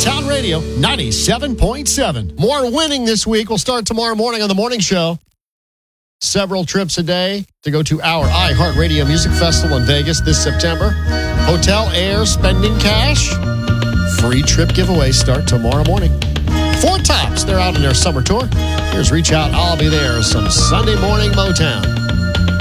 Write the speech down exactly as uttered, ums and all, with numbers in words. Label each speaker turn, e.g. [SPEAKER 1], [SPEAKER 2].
[SPEAKER 1] Motown Radio ninety-seven point seven. More winning this week. We'll start tomorrow morning on the morning show. Several trips a day to go to our iHeartRadio Music Festival in Vegas this September. Hotel, air, spending cash. Free trip giveaways start tomorrow morning. Four Tops, they're out on their summer tour. Here's Reach Out, I'll Be There, some Sunday morning Motown.